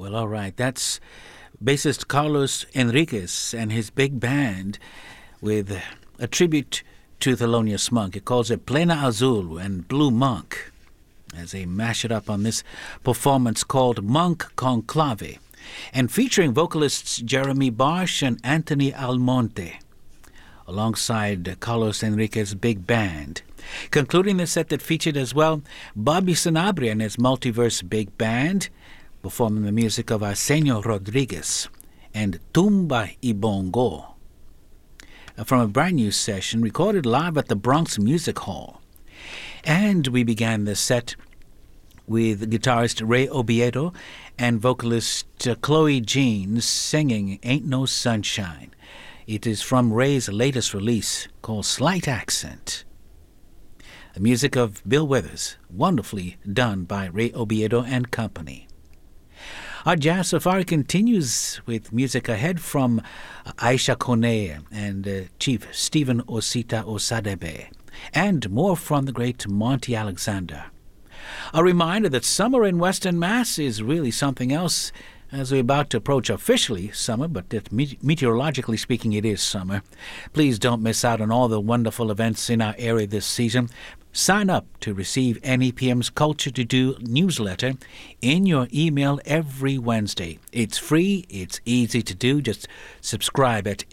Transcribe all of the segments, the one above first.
Well, all right. That's bassist Carlos Enriquez and his big band with a tribute to Thelonious Monk. It calls it Plena Azul and Blue Monk as they mash it up on this performance called Monk Conclave, and featuring vocalists Jeremy Bosch and Anthony Almonte alongside Carlos Enriquez's big band. Concluding the set that featured as well Bobby Sanabria and his Multiverse Big Band, performing the music of Arsenio Rodriguez and Tumba y Bongo from a brand new session recorded live at the Bronx Music Hall. And we began the set with guitarist Ray Obiedo and vocalist Chloe Jean singing Ain't No Sunshine. It is from Ray's latest release called Slight Accent. The music of Bill Withers, wonderfully done by Ray Obiedo and company. Our Jazz Safari continues with music ahead from Aisha Kone and Chief Stephen Osita Osadebe, and more from the great Monty Alexander. A reminder that summer in Western Mass is really something else as we're about to approach officially summer, but that meteorologically speaking it is summer. Please don't miss out on all the wonderful events in our area this season. Sign up to receive NEPM's Culture to Do newsletter in your email every Wednesday. It's free, it's easy to do. Just subscribe at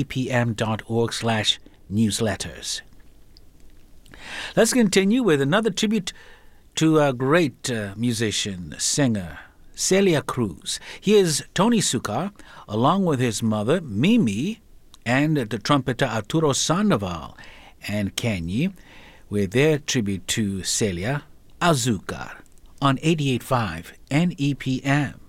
nepm.org/newsletters. Let's continue with another tribute to a great musician, singer, Celia Cruz. Here's Tony Sucar, along with his mother, Mimi, and the trumpeter Arturo Sandoval and Kenny, with their tribute to Celia, Azucar, on 88.5 NEPM.